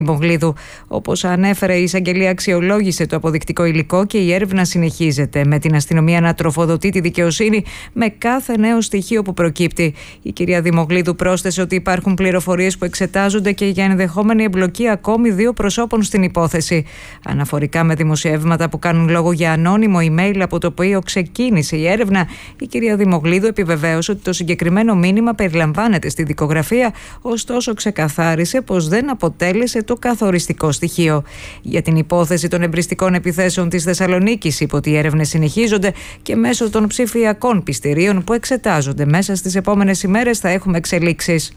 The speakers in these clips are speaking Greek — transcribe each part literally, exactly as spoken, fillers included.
Δημογλίδου. Όπως ανέφερε, η εισαγγελία αξιολόγησε το αποδεικτικό υλικό και η έρευνα συνεχίζεται, με την αστυνομία να τροφοδοτεί τη δικαιοσύνη με κάθε νέο στοιχείο που προκύπτει. Η κυρία Δημογλίδου πρόσθεσε ότι υπάρχουν πληροφορίες που εξετάζονται και για ενδεχόμενη εμπλοκή ακόμη δύο προσώπων στην υπόθεση. Αναφορικά με δημοσιεύματα που κάνουν λόγο για ανώνυμο email από το οποίο ξεκίνησε η έρευνα, η κυρία Δημογλίδου επιβεβαίωσε ότι το συγκεκριμένο μήνυμα περιλαμβάνεται στη δικογραφία, ωστόσο ξεκαθάρισε πως δεν αποτέλεσε το καθοριστικό στοιχείο. Για την υπόθεση των εμπριστικών επιθέσεων της Θεσσαλονίκης, είπε ότι οι έρευνες συνεχίζονται και μέσω των ψηφιακών πιστηρίων που εξετάζονται μέσα στις επόμενες ημέρες θα έχουμε εξελίξεις.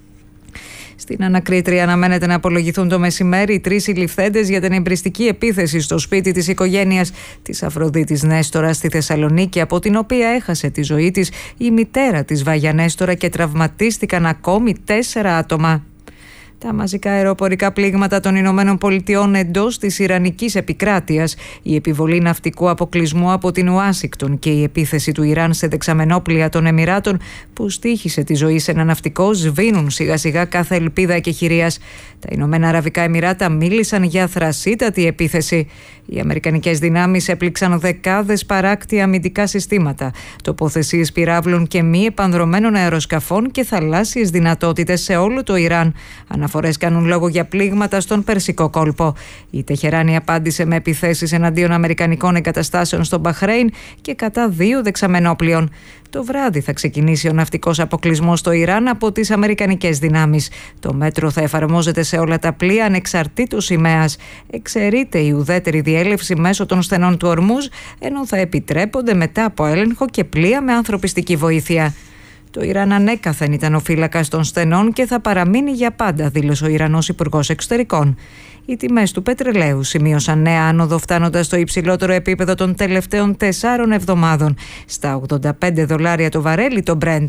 Στην ανακρίτρια αναμένεται να απολογηθούν το μεσημέρι οι τρεις συλληφθέντες για την εμπριστική επίθεση στο σπίτι της οικογένειας της Αφροδίτης Νέστορα στη Θεσσαλονίκη, από την οποία έχασε τη ζωή της η μητέρα της Βάγια Νέστορα και τραυματίστηκαν ακόμη τέσσερα άτομα. Τα μαζικά αεροπορικά πλήγματα των Ηνωμένων Πολιτειών εντός της Ιρανικής επικράτειας, η επιβολή ναυτικού αποκλεισμού από την Ουάσιγκτον και η επίθεση του Ιράν σε δεξαμενόπλια των Εμιράτων που στοίχησε τη ζωή σε ένα ναυτικό σβήνουν σιγά σιγά κάθε ελπίδα εκεχηρίας. Τα Ηνωμένα Αραβικά Εμιράτα μίλησαν για θρασίτατη επίθεση. Οι αμερικανικές δυνάμεις έπληξαν δεκάδες παράκτια αμυντικά συστήματα, τοποθεσίες πυράβλων και μη επανδρωμένων αεροσκαφών και θαλάσσιες δυνατότητες σε όλο το Ιράν. Αναφορές κάνουν λόγο για πλήγματα στον Περσικό κόλπο. Η Τεχεράνη απάντησε με επιθέσεις εναντίον αμερικανικών εγκαταστάσεων στο Μπαχρέιν και κατά δύο δεξαμενόπλιων. Το βράδυ θα ξεκινήσει ο ναυτικός αποκλεισμός στο Ιράν από τις αμερικανικές δυνάμεις. Το μέτρο θα εφαρμόζεται σε όλα τα πλοία ανεξαρτήτως σημαίας. Εξαιρείται η ουδέτερη διέλευση μέσω των στενών του Ορμούζ, ενώ θα επιτρέπονται μετά από έλεγχο και πλοία με ανθρωπιστική βοήθεια. Το Ιράν ανέκαθεν ήταν ο φύλακας των στενών και θα παραμείνει για πάντα, δήλωσε ο Ιρανός Υπουργός Εξωτερικών. Οι τιμές του πετρελαίου σημείωσαν νέα άνοδο, φτάνοντας στο υψηλότερο επίπεδο των τελευταίων τεσσάρων εβδομάδων, στα ογδόντα πέντε δολάρια το βαρέλι το Brent.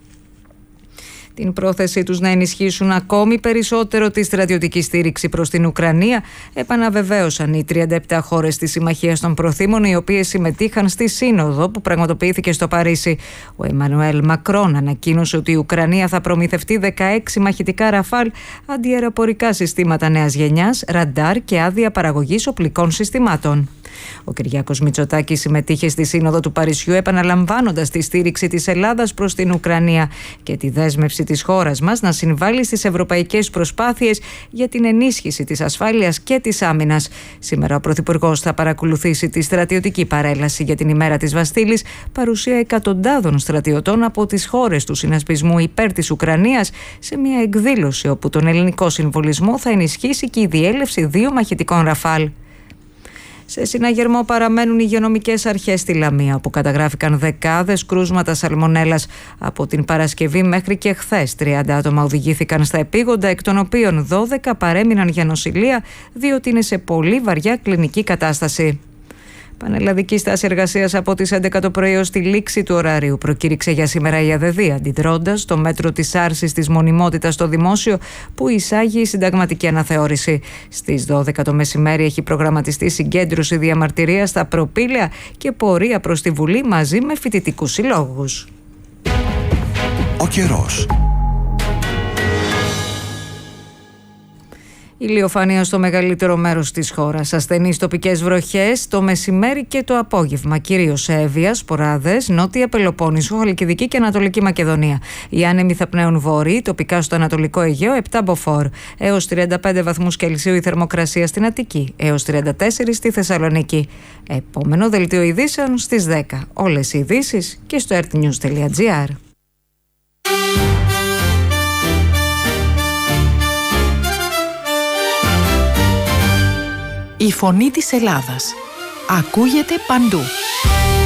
Την πρόθεσή τους να ενισχύσουν ακόμη περισσότερο τη στρατιωτική στήριξη προς την Ουκρανία επαναβεβαίωσαν οι τριάντα επτά χώρες της Συμμαχίας των Προθήμων, οι οποίες συμμετείχαν στη σύνοδο που πραγματοποιήθηκε στο Παρίσι. Ο Εμμανουέλ Μακρόν ανακοίνωσε ότι η Ουκρανία θα προμηθευτεί δεκαέξι μαχητικά Ραφάλ, αντιαεροπορικά συστήματα νέας γενιάς, ραντάρ και άδεια παραγωγής οπλικών συστημάτων. Ο Κυριάκος Μητσοτάκης συμμετείχε στη Σύνοδο του Παρισιού, επαναλαμβάνοντας τη στήριξη της Ελλάδας προς την Ουκρανία και τη δέσμευση της χώρας μας να συμβάλλει στις ευρωπαϊκές προσπάθειες για την ενίσχυση της ασφάλειας και της άμυνας. Σήμερα ο Πρωθυπουργός θα παρακολουθήσει τη στρατιωτική παρέλαση για την ημέρα της Βαστίλης, παρουσία εκατοντάδων στρατιωτών από τις χώρες του συνασπισμού υπέρ της Ουκρανίας, σε μια εκδήλωση όπου τον ελληνικό συμβολισμό θα ενισχύσει και η διέλευση δύο μαχητικών Ραφάλ. Σε συναγερμό παραμένουν οι υγειονομικές αρχές στη Λαμία, όπου καταγράφηκαν δεκάδες κρούσματα σαλμονέλας. Από την Παρασκευή μέχρι και χθες τριάντα άτομα οδηγήθηκαν στα επίγοντα, εκ των οποίων δώδεκα παρέμειναν για νοσηλεία, διότι είναι σε πολύ βαριά κλινική κατάσταση. Πανελλαδική στάση εργασίας από τις έντεκα το πρωί ως τη λήξη του ωραρίου προκήρυξε για σήμερα η ΑΔΔ, αντιδρώντας το μέτρο της άρσης της μονιμότητας στο δημόσιο που εισάγει η συνταγματική αναθεώρηση. Στις δώδεκα το μεσημέρι έχει προγραμματιστεί συγκέντρωση διαμαρτυρίας στα προπήλαια και πορεία προς τη Βουλή μαζί με φοιτητικούς συλλόγους. Ο καιρός. Ηλιοφάνεια στο μεγαλύτερο μέρος της χώρας. Ασθενείς τοπικές βροχές το μεσημέρι και το απόγευμα. Κυρίως σε Εύβοια, Σποράδες, Νότια Πελοπόννησο, Χαλκιδική και Ανατολική Μακεδονία. Οι άνεμοι θα πνέουν βορρή, τοπικά στο Ανατολικό Αιγαίο επτά μποφόρ. Έως τριάντα πέντε βαθμούς Κελσίου η θερμοκρασία στην Αττική. Έως τριάντα τέσσερα στη Θεσσαλονίκη. Επόμενο δελτίο ειδήσεων στις δέκα. Όλες οι ειδήσεις και στο earthnews τελεία gr. Η φωνή της Ελλάδας ακούγεται παντού.